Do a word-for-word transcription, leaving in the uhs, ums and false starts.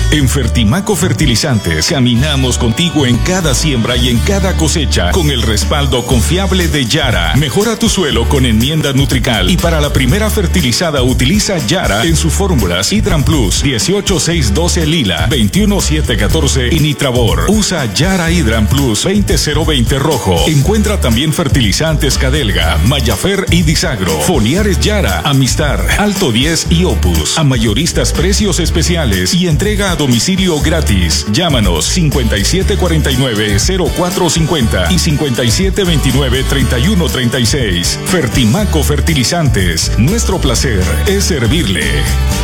En Fertimaco Fertilizantes caminamos contigo en cada siembra y en cada cosecha con el respaldo confiable de Yara. Mejora tu suelo con enmienda Nutrical y para la primera fertilizada utiliza Yara en sus fórmulas Hidran Plus dieciocho seis doce Lila, veintiuno siete catorce y Nitrabor. Usa Yara Hidran Plus veinte cero veinte Rojo. Encuentra también fertilizantes Cadelga, Mayafer y Disagro. Foliares Yara, Amistar, Alto diez y Opus. A mayoristas precios especiales y entrega a domicilio gratis. Llámanos cincuenta y siete cuarenta y nueve cero cuatro cincuenta y cincuenta y siete veintinueve treinta y uno treinta y seis. Fertimaco Fertilizantes. Nuestro placer es servirle.